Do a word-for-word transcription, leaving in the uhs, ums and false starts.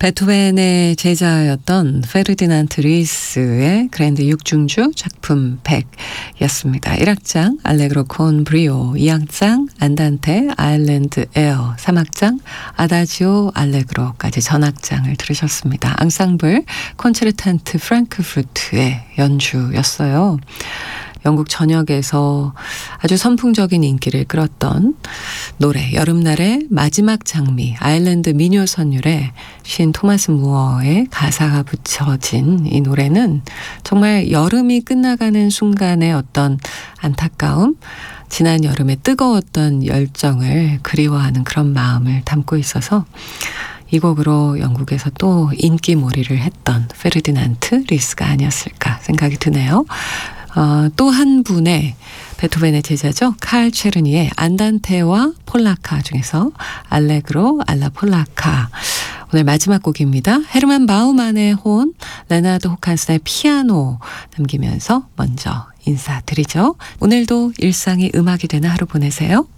베토벤의 제자였던 페르디난트 리스의 그랜드 육중주 작품 백이었습니다. 일 악장 알레그로 콘 브리오, 이 악장 안단테 아일랜드 에어, 삼 악장 아다지오 알레그로까지 전악장을 들으셨습니다. 앙상블 콘체르탄트 프랑크푸르트의 연주였어요. 영국 전역에서 아주 선풍적인 인기를 끌었던 노래 여름날의 마지막 장미 아일랜드 민요 선율에 신 토마스 무어의 가사가 붙여진 이 노래는 정말 여름이 끝나가는 순간의 어떤 안타까움, 지난 여름의 뜨거웠던 열정을 그리워하는 그런 마음을 담고 있어서 이 곡으로 영국에서 또 인기몰이를 했던 페르디난트 리스가 아니었을까 생각이 드네요. 어, 또 한 분의 베토벤의 제자죠. 칼 체르니의 안단테와 폴라카 중에서 알레그로 알라 폴라카 오늘 마지막 곡입니다. 헤르만 바우만의 혼, 레나르도 호칸스의 피아노 남기면서 먼저 인사드리죠. 오늘도 일상이 음악이 되는 하루 보내세요.